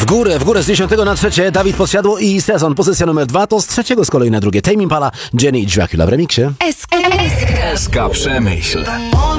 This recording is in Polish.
W górę z 10 na 3. Dawid Podsiadło i Sezon. Pozycja numer 2 to z 3 z kolei na 2. Tame Impala, Jenny i Dracula w remiksie. SK Przemyśl.